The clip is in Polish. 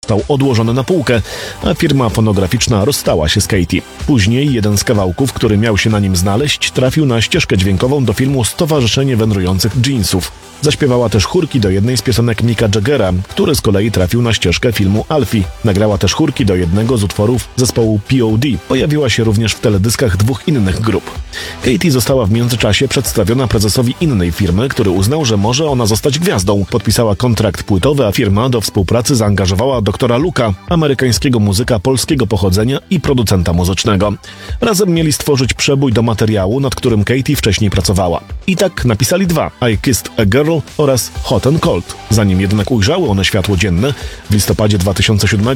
został odłożony na półkę, a firma fonograficzna rozstała się z Katy. Później jeden z kawałków, który miał się na nim znaleźć, trafił na ścieżkę dźwiękową do filmu Stowarzyszenie Wędrujących Jeansów. Zaśpiewała też chórki do jednej z piosenek Micka Jaggera, który z kolei trafił na ścieżkę filmu Alfie. Nagrała też chórki do jednego z utworów zespołu POD. Pojawiła się również w teledyskach dwóch innych grup. Katy została w międzyczasie przedstawiona prezesowi innej firmy, który uznał, że może ona zostać gwiazdą. Podpisała kontrakt płytowy, a firma do współpracy zaangażowała doktora Luka, amerykańskiego muzyka polskiego pochodzenia i producenta muzycznego. Razem mieli stworzyć przebój do materiału, nad którym Katy wcześniej pracowała. I tak napisali dwa: I Kissed a Girl oraz Hot and Cold. Zanim jednak ujrzały one światło dzienne, w listopadzie 2007